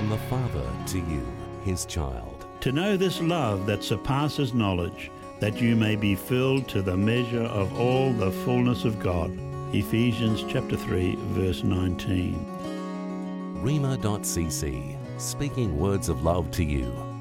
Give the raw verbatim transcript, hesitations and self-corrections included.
from the Father to you, his child. To know this love that surpasses knowledge, that you may be filled to the measure of all the fullness of God. Ephesians chapter three, verse nineteen. Rhema dot c c, speaking words of love to you.